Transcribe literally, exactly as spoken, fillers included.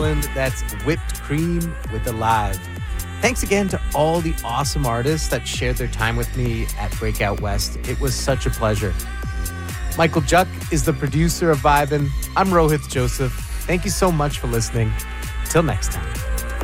Island. That's Whipped Cream with Alive. Thanks again to all the awesome artists that shared their time with me at Breakout West. It was such a pleasure. Michael Juck is the producer of Vibin'. I'm Rohit Joseph. Thank you so much for listening. Till next time.